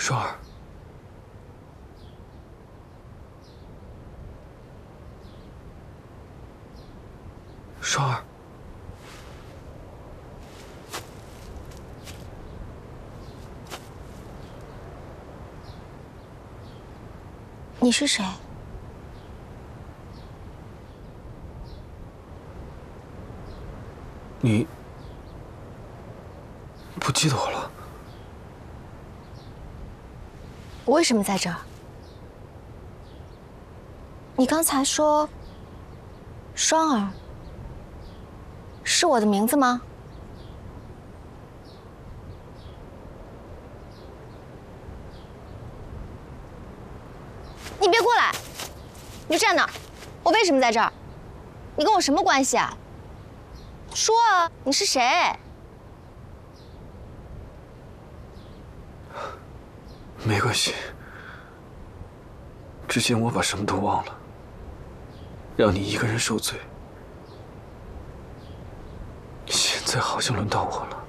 双儿，双儿， 你是谁？ 你不记得我了？ 我为什么在这儿？你刚才说“双儿”是我的名字吗？你别过来！你就站那儿！我为什么在这儿？你跟我什么关系啊？说啊，你是谁？ 没关系，之前我把什么都忘了，让你一个人受罪。现在好像轮到我了，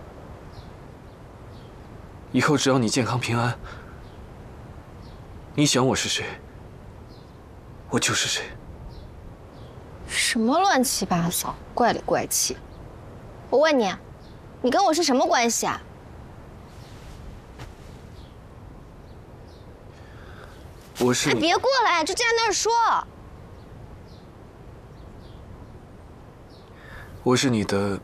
以后只要你健康平安，你想我是谁，我就是谁。 什么乱七八糟，怪里怪气！我问你，你跟我是什么关系啊？ 我是你， 别过来，就站那儿说。 我是你的，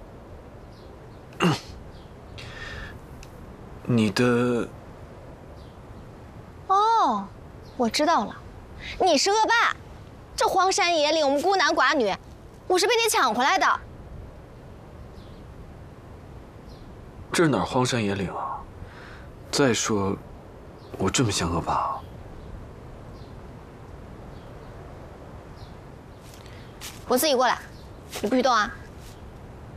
你的。 哦，我知道了，你是恶霸。这荒山野岭，我们孤男寡女，我是被你抢回来的。 这哪儿荒山野岭啊？再说，我这么像恶霸？ 我自己过来，你不许动啊！